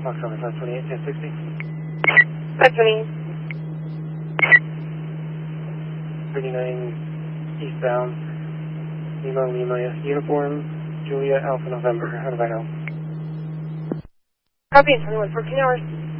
Foxtrot 528, 1060. 528. 39 eastbound, Lima, uniform, Julia Alpha November. How do I know? Copy, 21, 14 hours.